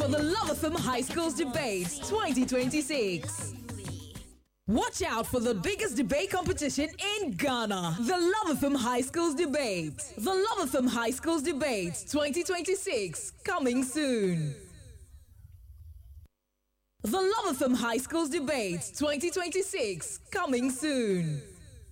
the Love FM High Schools Debates 2026. Watch out for the biggest debate competition in Ghana, the Love FM High Schools Debates. The Love FM High Schools Debates 2026, coming soon. The Love FM High Schools Debates 2026, coming soon.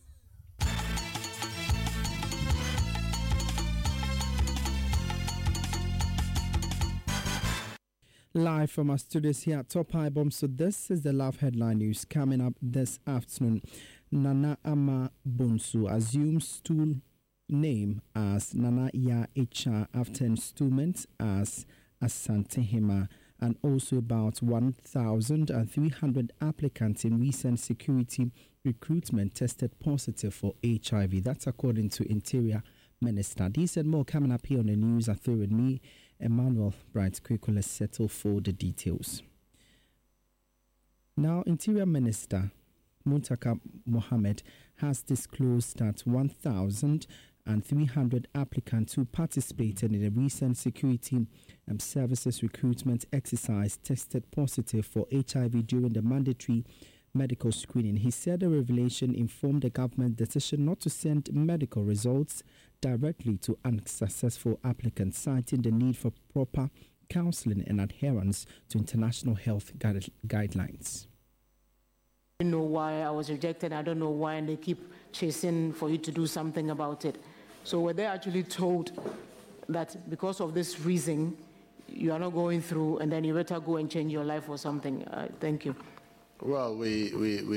Live from our studios here at Top High Bomb. So this is the Love Headline News coming up this afternoon. Nana Ama Bonsu assumes stool name as Nana Ya Echa after installment as Asante Hima, and also about 1,300 applicants in recent security recruitment tested positive for HIV. That's according to Interior Minister. These and more coming up here on the news. Are through with me, Emmanuel Bright. Quickly, let's settle for the details. Now, Interior Minister Muntaka Mohammed has disclosed that 1,300 applicants who participated in a recent security services recruitment exercise tested positive for HIV during the mandatory medical screening. He said the revelation informed the government decision not to send medical results directly to unsuccessful applicants, citing the need for proper counseling and adherence to international health guidelines. I don't know why I was rejected. I don't know why, and they keep chasing for you to do something about it. So were they actually told that because of this reason you are not going through, and then you better go and change your life or something? Thank you. Well, we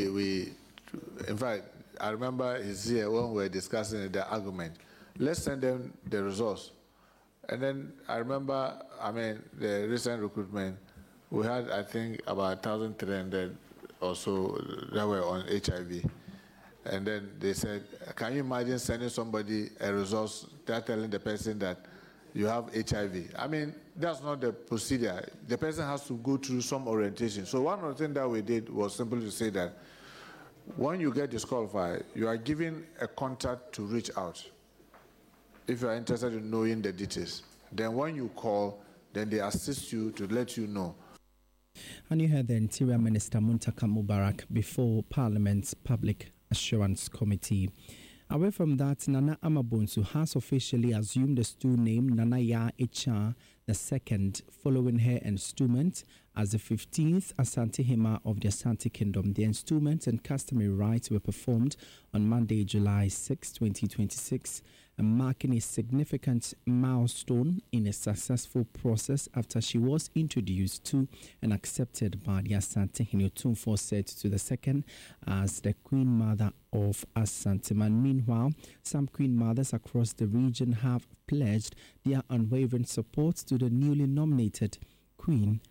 in fact, I remember his here when we were discussing the argument. Let's send them the results. And then I remember, the recent recruitment, we had, I think, about 1,300 or so that were on HIV. And then they said, can you imagine sending somebody a results, telling the person that you have HIV? That's not the procedure. The person has to go through some orientation. So one of the things that we did was simply to say that when you get disqualified, you are given a contact to reach out if you are interested in knowing the details. Then when you call, then they assist you to let you know. And you heard the Interior Minister Muntaka Mubarak before Parliament's Public Assurance Committee. Away from that, Nana Ama Bonsu has officially assumed the stool name Nana Ya Echa II, following her installment as the 15th Asante Hima of the Asante Kingdom. The installment and customary rites were performed on Monday, July 6, 2026, marking a significant milestone in a successful process after she was introduced to and accepted by the Asante Hinotumfo said to the second as the Queen Mother of Asante Man. Meanwhile, some Queen Mothers across the region have pledged their unwavering support to the newly nominated Queen.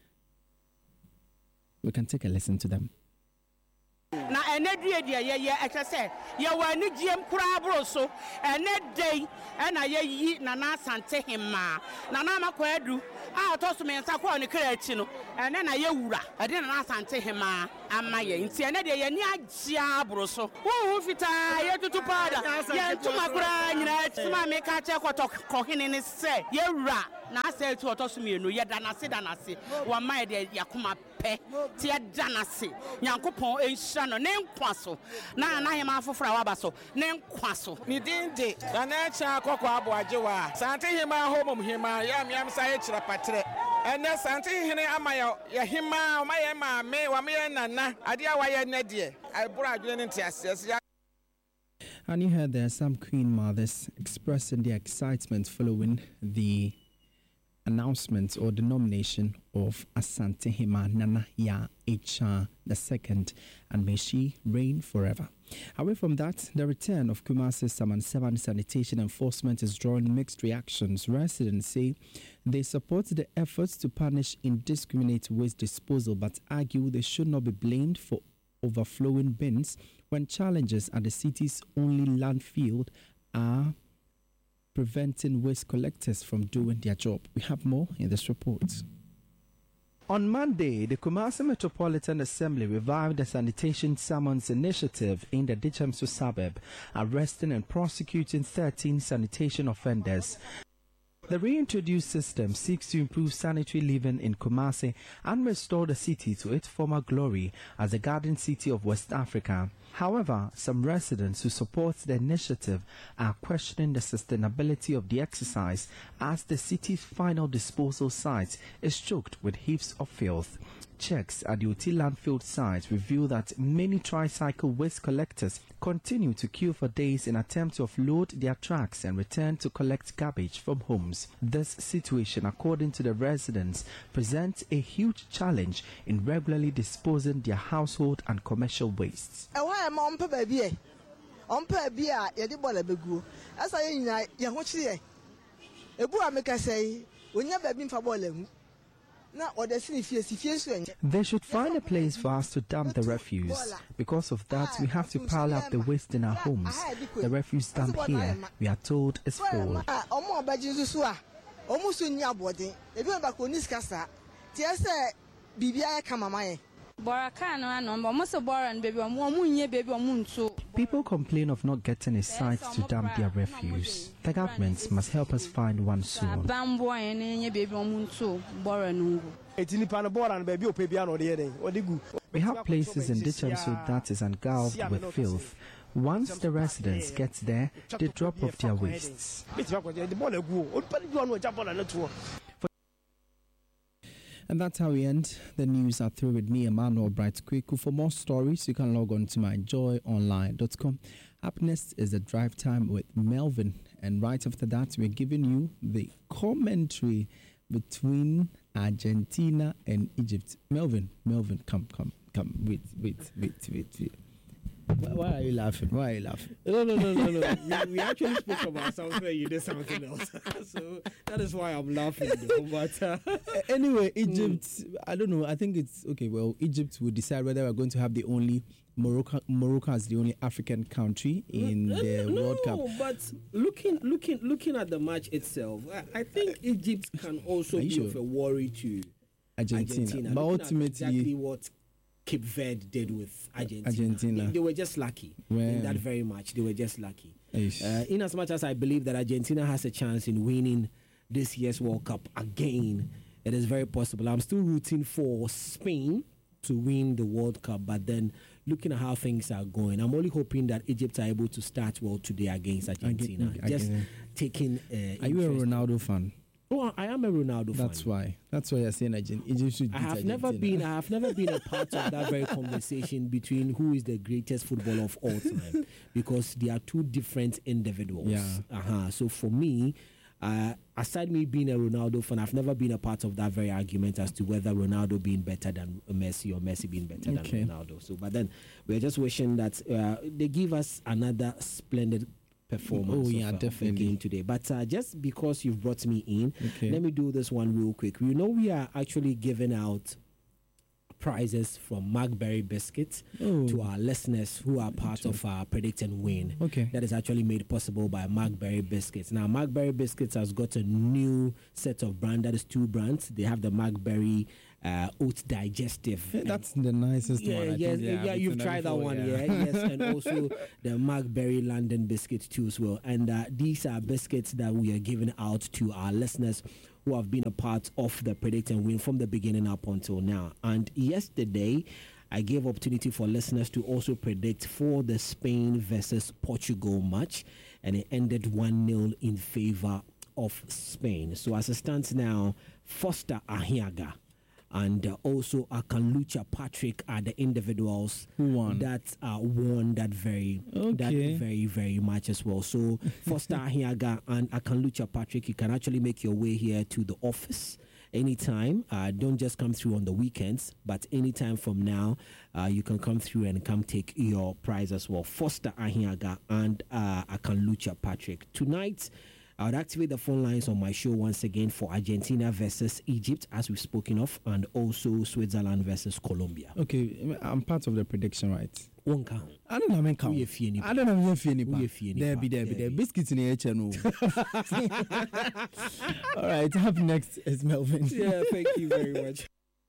We can take a listen to them. Na enedie die ye ekese ye wani giem kura broso enedei na ye yi na na Asante Hima na na makwadu a otoso me nsa kwa ne kra achi no ene na ye wura ede na Asante Hima ama ye nti enedie ye ni agia broso wo fita ye tutu pada ye ntuma kura nyina tuma me ka che kohene ne se ye wura na ase tu otoso me no ye danase wa ma ye yakoma pe ti danase nyankopon enhira no ne nkwaso na Hima afofra wa baso ne nkwaso ni dinde na na cha kokko aboajewa Asante Hima homom Hima yam sa ye kira patre ene Asante Hene ama ya Hima ma ye ma me wa me nana ade a wa ye na de abura adwene ne ntiase. And you heard there some Queen Mothers expressing their excitement following the announcement or the nomination of Asante Hima Nana Ya Echa II, and may she reign forever. Away from that, the return of Kumasi Saman 7 sanitation enforcement is drawing mixed reactions. Residents say they support the efforts to punish indiscriminate waste disposal, but argue they should not be blamed for overflowing bins when challenges at the city's only landfill are preventing waste collectors from doing their job. We have more in this report. On Monday, the Kumasi Metropolitan Assembly revived the sanitation summons initiative in the Dichamsu suburb, arresting and prosecuting 13 sanitation offenders. The reintroduced system seeks to improve sanitary living in Kumasi and restore the city to its former glory as the garden city of West Africa. However, some residents who support the initiative are questioning the sustainability of the exercise as the city's final disposal site is choked with heaps of filth. Checks at the Oti landfill site reveal that many tricycle waste collectors continue to queue for days in attempt to offload their trucks and return to collect garbage from homes. This situation, according to the residents, presents a huge challenge in regularly disposing their household and commercial wastes. They should find a place for us to dump the refuse. Because of that, we have to pile up the waste in our homes. The refuse dump here, we are told, is full. People complain of not getting a site to dump their refuse. The government must help us find one soon. We have places in Dichamso that is engulfed with filth. Once the residents get there, they drop off their wastes. And that's how we end the news are through with me, Emmanuel Bright Kweku. For more stories, you can log on to myjoyonline.com. Up next is the Drive Time with Melvin. And right after that, we're giving you the commentary between Argentina and Egypt. Melvin, come. Wait. Why are you laughing? No. We actually spoke about something. You did something else. So that is why I'm laughing. But anyway, Egypt, I don't know. I think it's okay. Well, Egypt will decide whether we're going to have the only Morocco as the only African country in the World Cup. No, but looking at the match itself, I think Egypt can also be of a worry to Argentina. But ultimately, exactly what Cape Verde did with Argentina. They were just lucky in that very match. They were just lucky. In as much as I believe that Argentina has a chance in winning this year's World Cup again, it is very possible. I'm still rooting for Spain to win the World Cup, but then looking at how things are going, I'm only hoping that Egypt are able to start well today against Argentina. Just taking. Are you a Ronaldo fan? Oh, I am a Ronaldo fan. That's why you're saying Egypt should beat I have never been a part of that very conversation between who is the greatest footballer of all time, because they are two different individuals. Yeah. So for me, aside me being a Ronaldo fan, I've never been a part of that very argument as to whether Ronaldo being better than Messi or Messi being better than Ronaldo. So, but then we're just wishing that they give us another splendid performance of the game today. But just because you've brought me in, let me do this one real quick. We know we are actually giving out prizes from Magberry Biscuits to our listeners who are part of our Predict and Win. That is actually made possible by Magberry Biscuits. Now, Magberry Biscuits has got a new set of brand. That is 2 brands. They have the Magberry Oat Digestive. That's the nicest one. Yeah, you've tried that one, yes, and also the Magberry London biscuits too as well. And these are biscuits that we are giving out to our listeners who have been a part of the Predict and Win from the beginning up until now. And yesterday, I gave opportunity for listeners to also predict for the Spain versus Portugal match, and it ended 1-0 in favor of Spain. So as it stands now, Foster Ahiaga and also Akanlucha Patrick are the individuals that won that very much as well. So Foster Ahiaga and Akanlucha Patrick, you can actually make your way here to the office anytime. Don't just come through on the weekends, but anytime from now, you can come through and come take your prize as well. Foster Ahiaga and Akanlucha Patrick. Tonight, I would activate the phone lines on my show once again for Argentina versus Egypt, as we've spoken of, and also Switzerland versus Colombia. Okay, I'm part of the prediction, right? Wonka. I don't know when come. I don't know There be biscuits in the channel. All right, up next is Melvin. Yeah, thank you very much.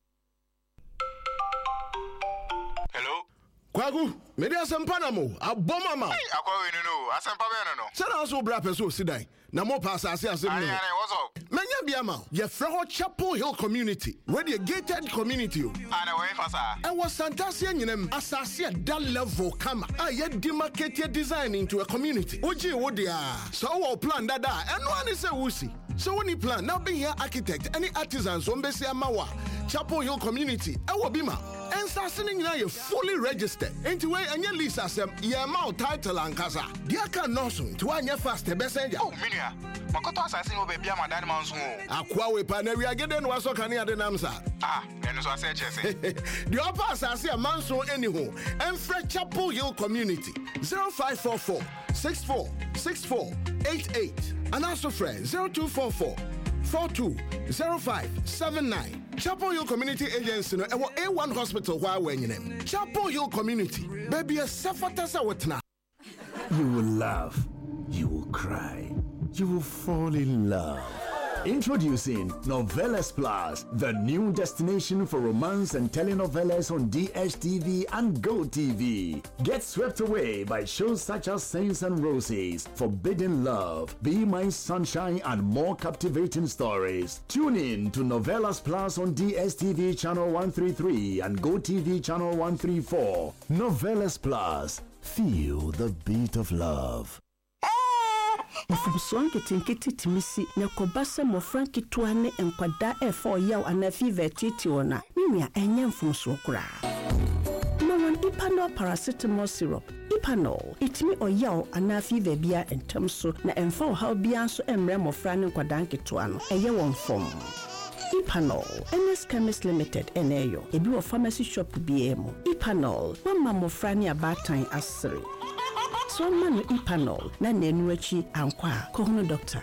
Hello? Kwagu, media sempanamo, abomama. Hey, akwa no. Asempa be no. Sana so bra peso sidai. na mo pa asase asem no. What's up? Menya biama, ye freho Chapel Hill community, where the gated community. Ana we fasa. I was Santasia nyinem asase at that level kama. Ye demarcated design into a community. Oji wodia. So our plan dada, and one is a wusi. So when you plan, now be here architect, any artisans, Ombesi Amawa, Chapel Hill community, Awabima. And starting now, you're fully registered. Into way and your lease as your amount title and casa. Dear can no soon to one year fast the messenger. Oh, Minia. Makoto assassin will be my dad man's home. Aqua Panaria getting was so can you the namsa? Ah, then so I said, Jesse. The upper assassin manso anyhow. And Fred Chapel Hill community 0544 646488. And also friend 0244 420579. Chapel Hill Community Agency no A1 Hospital while we're in Chapel Hill Community. Baby, a safatasa wetna. You will laugh. You will cry. You will fall in love. Introducing Novelas Plus, the new destination for romance and telenovelas on DSTV and GoTV. Get swept away by shows such as Saints and Roses, Forbidden Love, Be My Sunshine, and more captivating stories. Tune in to Novelas Plus on DSTV channel 133 and GoTV channel 134. Novelas Plus. Feel the beat of love. Mfumso nkiti timisi na kobasa mo franki tuane enkwada efo yaw anafi vetiti ona mimia enye mfumso kura Mawan Ipanol paracetamol syrup Ipanol itimi oyaw anafi vebia entamso na emfa how bia so emre mo frane nkwada nkituano eye won fom Ipanol, NS Chemist Limited, Eneyo, ebi wo pharmacy shop BM. Ipanol, mama mo frani abatan asiri. So manu Ipanol, na nenuachi ankwa, kohono doctor.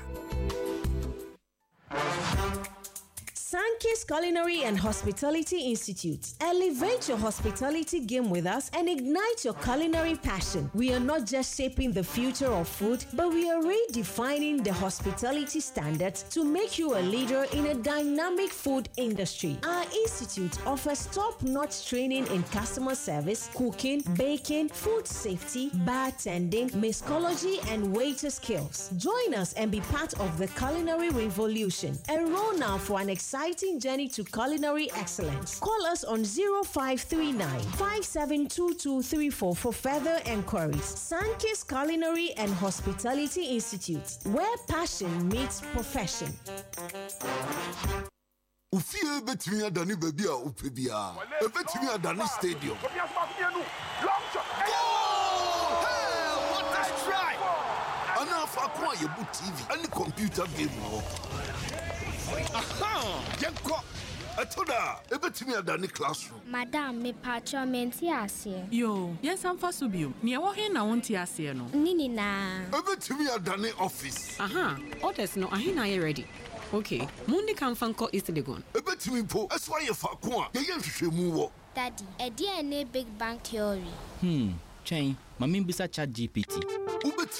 Sankey's Culinary and Hospitality Institute. Elevate your hospitality game with us and ignite your culinary passion. We are not just shaping the future of food, but we are redefining the hospitality standards to make you a leader in a dynamic food industry. Our institute offers top-notch training in customer service, cooking, baking, food safety, bartending, mixology, and waiter skills. Join us and be part of the culinary revolution. Enroll now for an exciting journey to culinary excellence. Call us on 0539 572234 for further enquiries. Sankey's Culinary and Hospitality Institute, where passion meets profession. Ufie betimi adani baby a upebia. Betimi adani stadium. What a strike! Enough akwa yebu TV and computer game. Aha! Yenko! Atoda! Ebetimi adani classroom. Madam, me pacho menti ase. Yo, yes I'm for subio. Ni ewo he na wonti ase no. Nini na. Ebetimi adani office. Aha, orders no ahe na ye ready. Okay, mundi kan fanko East Legon. Ebetimi po, eswa ye fa ko a, ye hwehwemu wo. Daddy, e dey na big bang theory. Chain, mami bisa chat GPT.